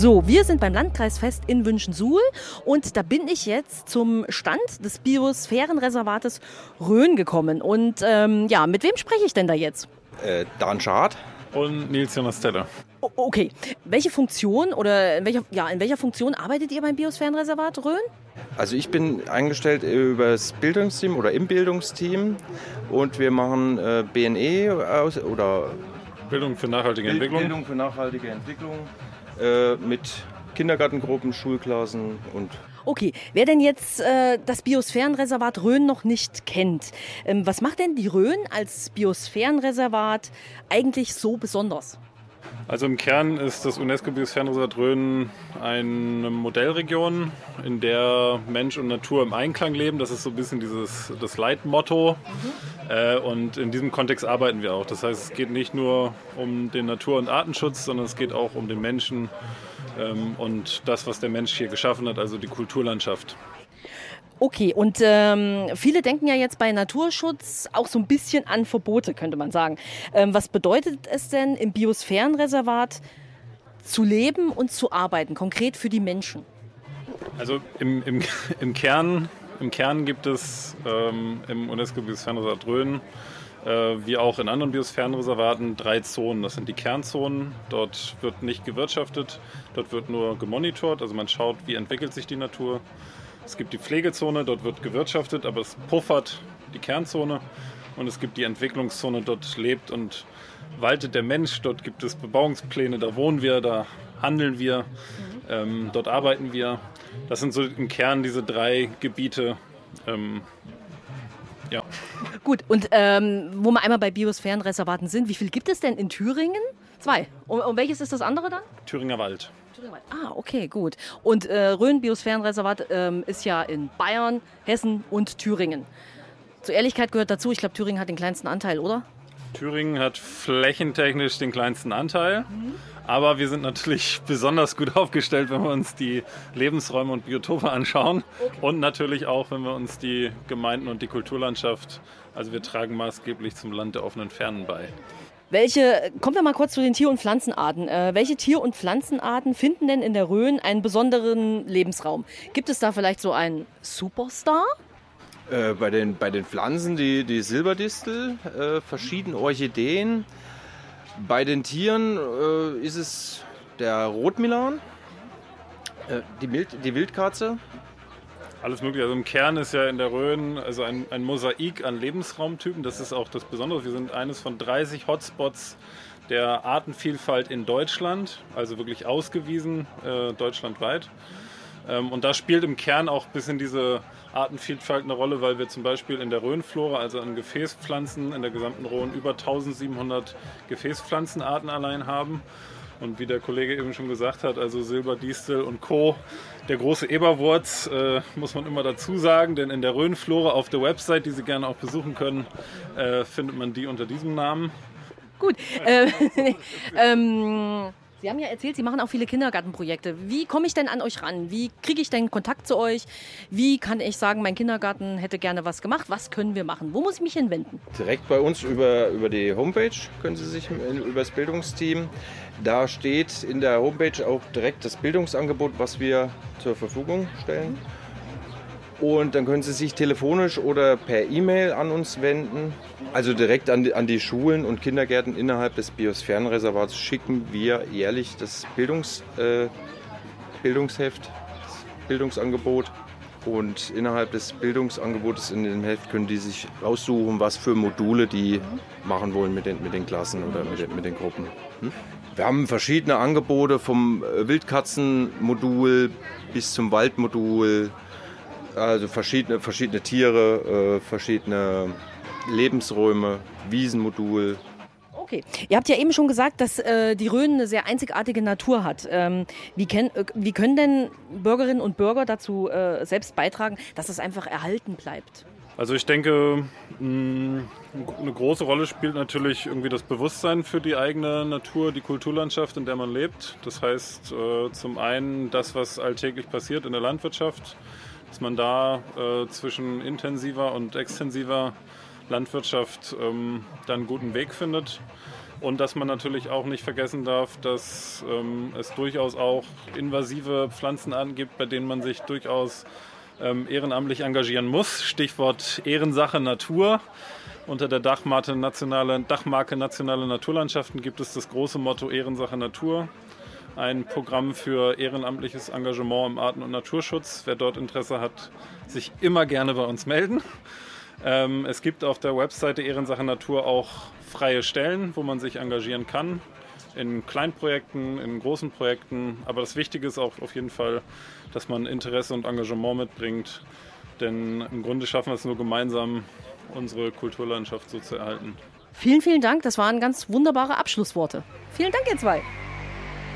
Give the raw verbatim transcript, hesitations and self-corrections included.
So, wir sind beim Landkreisfest in Wünschensuhl und da bin ich jetzt zum Stand des Biosphärenreservates Rhön gekommen. Und ähm, ja, mit wem spreche ich denn da jetzt? Äh, Dan Schad. Und Nils Jonas Teller. O- okay, welche Funktion oder in welcher, ja, in welcher Funktion arbeitet ihr beim Biosphärenreservat Rhön? Also ich bin eingestellt über das Bildungsteam oder im Bildungsteam und wir machen äh, B N E aus, oder Bildung für nachhaltige Bild- Entwicklung. Bildung für nachhaltige Entwicklung äh, mit Kindergartengruppen, Schulklassen und Okay, wer denn jetzt äh, das Biosphärenreservat Rhön noch nicht kennt, ähm, was macht denn die Rhön als Biosphärenreservat eigentlich so besonders? Also im Kern ist das UNESCO-Biosphärenreservat Rhön eine Modellregion, in der Mensch und Natur im Einklang leben. Das ist so ein bisschen dieses, das Leitmotto. Mhm. Äh, und in diesem Kontext arbeiten wir auch. Das heißt, es geht nicht nur um den Natur- und Artenschutz, sondern es geht auch um den Menschen ähm, und das, was der Mensch hier geschaffen hat, also die Kulturlandschaft. Okay, und ähm, viele denken ja jetzt bei Naturschutz auch so ein bisschen an Verbote, könnte man sagen. Ähm, was bedeutet es denn, im Biosphärenreservat zu leben und zu arbeiten, konkret für die Menschen? Also im, im, im, Kern, im Kern gibt es ähm, im UNESCO-Biosphärenreservat Rhön, äh, wie auch in anderen Biosphärenreservaten, drei Zonen. Das sind die Kernzonen. Dort wird nicht gewirtschaftet, dort wird nur gemonitort. Also man schaut, wie entwickelt sich die Natur. Es gibt die Pflegezone, dort wird gewirtschaftet, aber es puffert die Kernzone. Und es gibt die Entwicklungszone, dort lebt und waltet der Mensch. Dort gibt es Bebauungspläne, da wohnen wir, da handeln wir, mhm. ähm, dort arbeiten wir. Das sind so im Kern diese drei Gebiete. Ähm, ja. Gut, und ähm, wo wir einmal bei Biosphärenreservaten sind, wie viel gibt es denn in Thüringen? Zwei. Und, und welches ist das andere dann? Thüringer Wald. Ah, okay, gut. Und äh, Rhön Biosphärenreservat ähm, ist ja in Bayern, Hessen und Thüringen. Zur Ehrlichkeit gehört dazu, ich glaube, Thüringen hat den kleinsten Anteil, oder? Thüringen hat flächentechnisch den kleinsten Anteil, mhm. aber wir sind natürlich besonders gut aufgestellt, wenn wir uns die Lebensräume und Biotope anschauen okay. und natürlich auch, wenn wir uns die Gemeinden und die Kulturlandschaft, also wir tragen maßgeblich zum Land der offenen Fernen bei. Welche, kommen wir mal kurz zu den Tier- und Pflanzenarten. Äh, welche Tier- und Pflanzenarten finden denn in der Rhön einen besonderen Lebensraum? Gibt es da vielleicht so einen Superstar? Äh, bei, den, bei den Pflanzen die, die Silberdistel, äh, verschiedene Orchideen. Bei den Tieren äh, ist es der Rotmilan, äh, die, Mild, die Wildkatze. Alles mögliche. Also im Kern ist ja in der Rhön also ein, ein Mosaik an Lebensraumtypen. Das ist auch das Besondere. Wir sind eines von dreißig Hotspots der Artenvielfalt in Deutschland, also wirklich ausgewiesen äh, deutschlandweit. Ähm, und da spielt im Kern auch ein bisschen diese Artenvielfalt eine Rolle, weil wir zum Beispiel in der Rhönflora, also an Gefäßpflanzen in der gesamten Rhön, über eintausendsiebenhundert Gefäßpflanzenarten allein haben. Und wie der Kollege eben schon gesagt hat, also Silberdistel und Co., der große Eberwurz, äh, muss man immer dazu sagen, denn in der Rhönflora auf der Website, die Sie gerne auch besuchen können, äh, findet man die unter diesem Namen. Gut, äh, ähm, Sie haben ja erzählt, Sie machen auch viele Kindergartenprojekte. Wie komme ich denn an euch ran? Wie kriege ich denn Kontakt zu euch? Wie kann ich sagen, mein Kindergarten hätte gerne was gemacht? Was können wir machen? Wo muss ich mich hinwenden? Direkt bei uns über, über die Homepage können Sie sich über das Bildungsteam. Da steht in der Homepage auch direkt das Bildungsangebot, was wir zur Verfügung stellen. Und dann können Sie sich telefonisch oder per E-Mail an uns wenden. Also direkt an die, an die Schulen und Kindergärten innerhalb des Biosphärenreservats schicken wir jährlich das Bildungs, äh, Bildungsheft, das Bildungsangebot. Und innerhalb des Bildungsangebotes in dem Heft können die sich raussuchen, was für Module die machen wollen mit den, mit den Klassen oder mit den, mit den Gruppen. Hm? Wir haben verschiedene Angebote vom Wildkatzenmodul bis zum Waldmodul. Also verschiedene, verschiedene Tiere, äh, verschiedene Lebensräume, Wiesenmodul. Okay, ihr habt ja eben schon gesagt, dass äh, die Rhön eine sehr einzigartige Natur hat. Ähm, wie, ken, äh, wie können denn Bürgerinnen und Bürger dazu äh, selbst beitragen, dass es einfach erhalten bleibt? Also ich denke, mh, eine große Rolle spielt natürlich irgendwie das Bewusstsein für die eigene Natur, die Kulturlandschaft, in der man lebt. Das heißt äh, zum einen das, was alltäglich passiert in der Landwirtschaft, dass man da äh, zwischen intensiver und extensiver Landwirtschaft ähm, dann einen guten Weg findet. Und dass man natürlich auch nicht vergessen darf, dass ähm, es durchaus auch invasive Pflanzenarten gibt, bei denen man sich durchaus ähm, ehrenamtlich engagieren muss. Stichwort Ehrensache Natur. Unter der Dachmarke nationale, Dachmarke Nationale Naturlandschaften gibt es das große Motto Ehrensache Natur. Ein Programm für ehrenamtliches Engagement im Arten- und Naturschutz. Wer dort Interesse hat, sich immer gerne bei uns melden. Ähm, es gibt auf der Webseite Ehrensache Natur auch freie Stellen, wo man sich engagieren kann. In Kleinprojekten, in großen Projekten. Aber das Wichtige ist auch auf jeden Fall, dass man Interesse und Engagement mitbringt. Denn im Grunde schaffen wir es nur gemeinsam, unsere Kulturlandschaft so zu erhalten. Vielen, vielen Dank. Das waren ganz wunderbare Abschlussworte. Vielen Dank, ihr zwei.